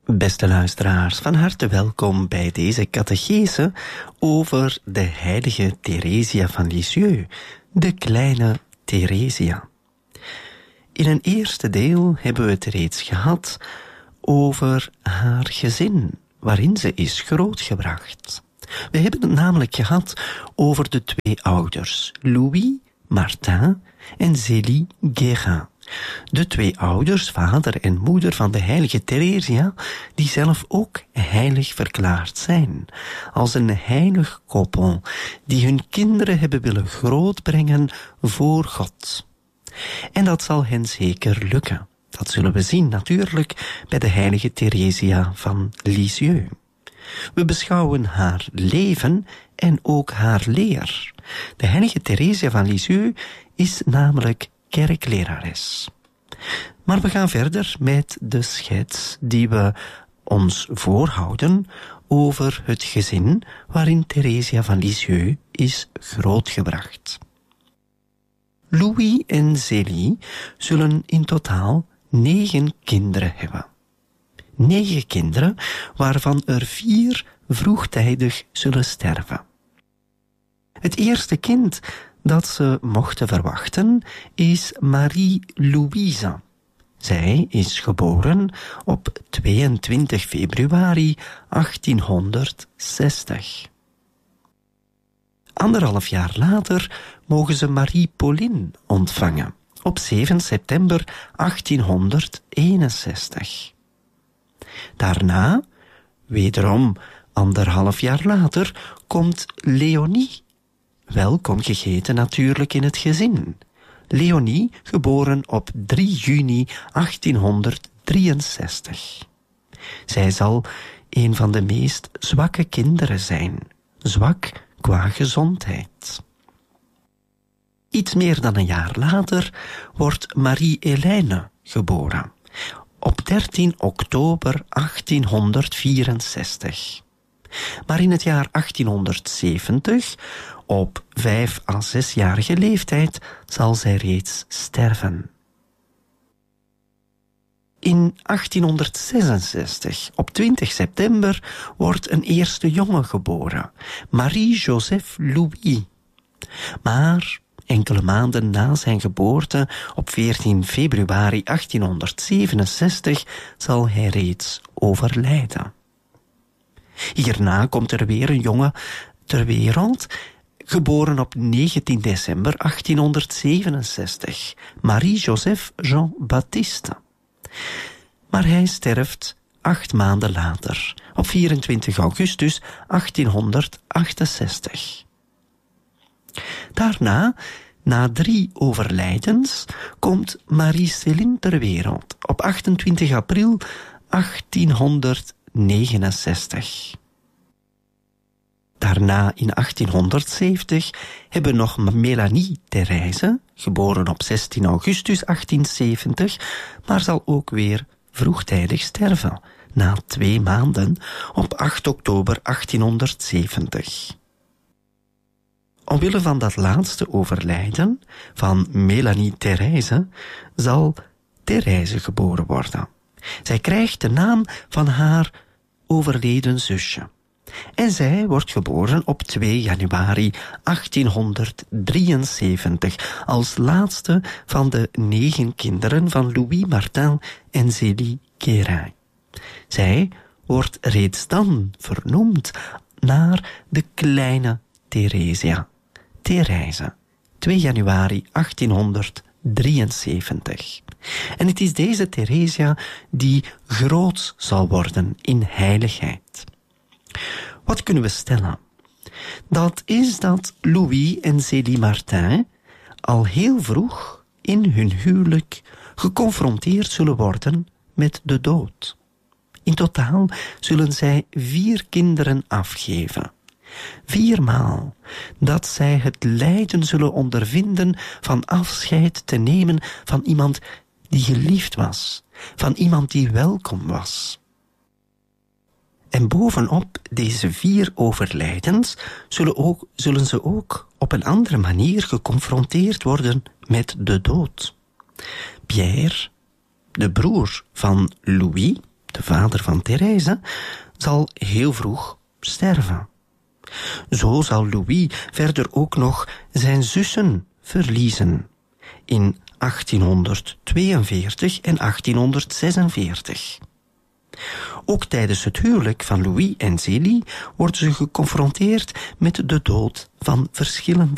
Beste luisteraars, van harte welkom bij deze catechese over de heilige Theresia van Lisieux, de kleine Theresia. In een eerste deel hebben we het reeds gehad over haar gezin, waarin ze is grootgebracht. We hebben het namelijk gehad over de twee ouders, Louis Martin en Zélie Guérin. De twee ouders, vader en moeder van de heilige Theresia, die zelf ook heilig verklaard zijn. Als een heilig koppel, die hun kinderen hebben willen grootbrengen voor God. En dat zal hen zeker lukken. Dat zullen we zien natuurlijk bij de heilige Theresia van Lisieux. We beschouwen haar leven en ook haar leer. De heilige Theresia van Lisieux is namelijk kerklerares. Maar we gaan verder met de schets die we ons voorhouden over het gezin waarin Theresia van Lisieux is grootgebracht. Louis en Zélie zullen in totaal 9 kinderen hebben. 9 kinderen, waarvan er 4 vroegtijdig zullen sterven. Het eerste kind dat ze mochten verwachten is Marie-Louise. Zij is geboren op 22 februari 1860. 1,5 jaar later mogen ze Marie-Pauline ontvangen, op 7 september 1861. Daarna, wederom 1,5 jaar later, komt Léonie. Welkom gegeten natuurlijk in het gezin. Léonie, geboren op 3 juni 1863. Zij zal een van de meest zwakke kinderen zijn, zwak qua gezondheid. Iets meer dan een jaar later wordt Marie-Hélène geboren, op 13 oktober 1864. Maar in het jaar 1870, op 5 à 6-jarige leeftijd, zal zij reeds sterven. In 1866, op 20 september, wordt een eerste jongen geboren, Marie-Joseph Louis. Maar enkele maanden na zijn geboorte, op 14 februari 1867, zal hij reeds overlijden. Hierna komt er weer een jongen ter wereld, geboren op 19 december 1867, Marie-Joseph Jean-Baptiste. Maar hij sterft 8 maanden later, op 24 augustus 1868. Daarna, na 3 overlijdens, komt Marie-Céline ter wereld, op 28 april 1869. Daarna in 1870 hebben we nog Mélanie Thérèse, geboren op 16 augustus 1870, maar zal ook weer vroegtijdig sterven, na 2 maanden op 8 oktober 1870. Omwille van dat laatste overlijden van Mélanie Thérèse zal Thérèse geboren worden. Zij krijgt de naam van haar overleden zusje. En zij wordt geboren op 2 januari 1873 als laatste van de 9 kinderen van Louis Martin en Zélie Guérin. Zij wordt reeds dan vernoemd naar de kleine Theresia, Thérèse, 2 januari 1873. En het is deze Theresia die groot zal worden in heiligheid. Wat kunnen we stellen? Dat is dat Louis en Zélie Martin al heel vroeg in hun huwelijk geconfronteerd zullen worden met de dood. In totaal zullen zij 4 kinderen afgeven. 4 maal dat zij het lijden zullen ondervinden van afscheid te nemen van iemand die geliefd was, van iemand die welkom was. En bovenop deze 4 overlijdens zullen ze ook op een andere manier geconfronteerd worden met de dood. Pierre, de broer van Louis, de vader van Therese, zal heel vroeg sterven. Zo zal Louis verder ook nog zijn zussen verliezen in 1842 en 1846. Ook tijdens het huwelijk van Louis en Zélie worden ze geconfronteerd met de dood van verschillende